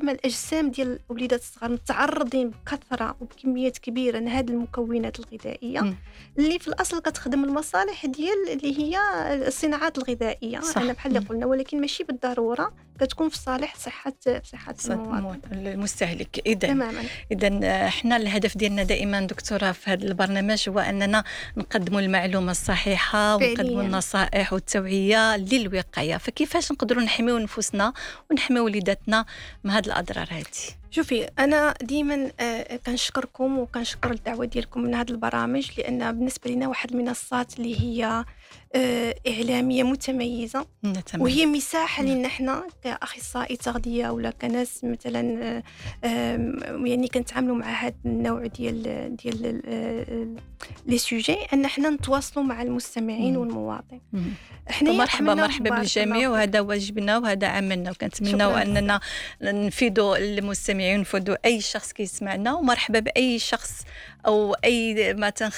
ربما الأجسام ديال الوليدات الصغار متعرضين بكثرة وبكميات كبيرة لهذه المكونات الغذائية اللي في الأصل كتخدم المصالح ديال اللي هي الصناعات الغذائية. أنا بحال اللي قلنا، ولكن ماشي بالضرورة كتكون في صالح صحة المستهلك. تماما. إذا احنا الهدف ديالنا دائما دكتورة في هذا البرنامج هو أننا نقدموا المعلومة الصحيحة ونقدموا النصائح والتوعية للوقاية. فكيفاش نقدروا نحميو نفوسنا ونحميو وليداتنا من هذه الأضرار هذه؟ شوفي، أنا ديما كنشكركم وكنشكر الدعوة ديالكم من هذه البرامج، لأن بالنسبة لنا واحد المنصات اللي هي إعلامية متميزة وهي مساحة لنا حنا كأخصائي تغذية ولا كناس مثلا يعني كنتعاملوا مع هذا النوع ديال لي سوجي، أن حنا نتواصلوا مع المستمعين والمواطن. احنا مرحبا بالجميع، وهذا واجبنا وهذا عملنا، وكنتمناو أننا نفيدوا المستمعين ونفيدوا أي شخص كيسمعنا، ومرحبا بأي شخص أو أي ما